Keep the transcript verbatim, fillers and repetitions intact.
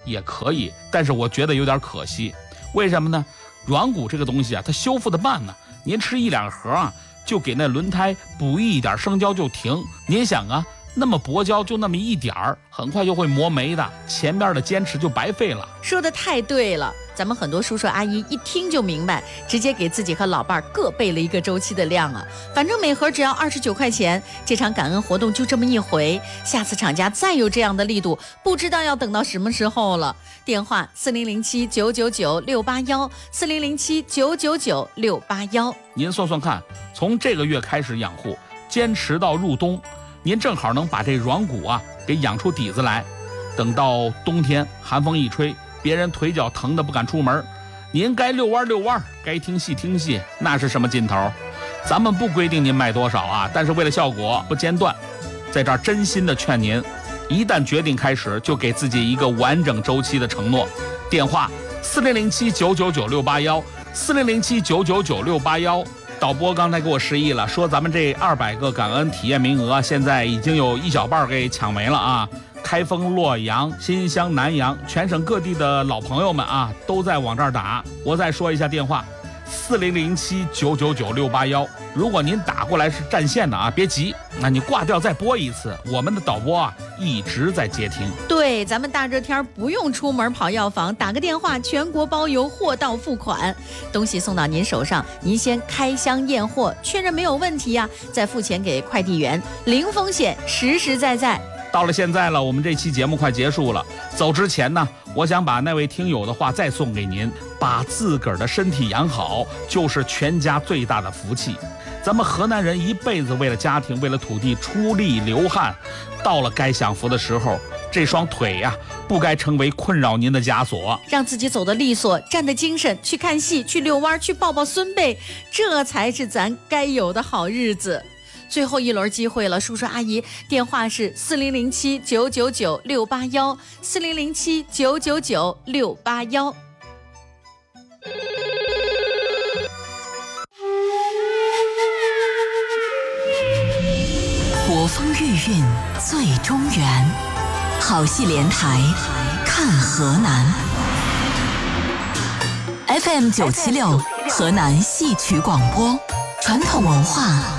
也可以，但是我觉得有点可惜。为什么呢？软骨这个东西啊，它修复的慢呢，您吃一两盒啊，就给那轮胎补一点生胶就停。您想啊，那么薄胶就那么一点儿，很快就会磨没的，前面的坚持就白费了。 说的太对了，咱们很多叔叔阿姨一听就明白，直接给自己和老伴儿各备了一个周期的量啊。反正每盒只要二十九块钱，这场感恩活动就这么一回，下次厂家再有这样的力度，不知道要等到什么时候了。电话四零零七九九九六八幺四零零七九九九六八幺。 您算算看，从这个月开始养护，坚持到入冬，您正好能把这软骨啊给养出底子来。等到冬天寒风一吹，别人腿脚疼得不敢出门，您该遛弯遛弯，该听戏听戏，那是什么劲头？咱们不规定您卖多少啊，但是为了效果不间断，在这儿真心的劝您，一旦决定开始，就给自己一个完整周期的承诺。电话四零零七九九九六八幺四零零七九九九六八幺。导播刚才给我示意了，说咱们这二百个感恩体验名额，现在已经有一小半给抢没了啊！开封、洛阳、新乡、南阳，全省各地的老朋友们啊，都在往这儿打。我再说一下电话：四零零七九九九六八幺。如果您打过来是占线的啊，别急，那你挂掉再拨一次，我们的导播啊一直在接听。 对，咱们大热天不用出门跑药房，打个电话，全国包邮，货到付款，东西送到您手上，您先开箱验货，确认没有问题呀、啊，再付钱给快递员，零风险，实实在在。 到了现在了，我们这期节目快结束了。走之前呢，我想把那位听友的话再送给您：把自个儿的身体养好，就是全家最大的福气。咱们河南人一辈子为了家庭，为了土地出力流汗，到了该享福的时候，这双腿呀、啊，不该成为困扰您的枷锁。 让自己走得利索，站得精神，去看戏，去遛弯，去抱抱孙辈，这才是咱该有的好日子。最后一轮机会了，叔叔阿姨，电话是四零零七九九九六八幺四零零七九九九六八幺。 国风御韵最中原，好戏连台看河南。F M 九七六河南戏曲广播，传统文化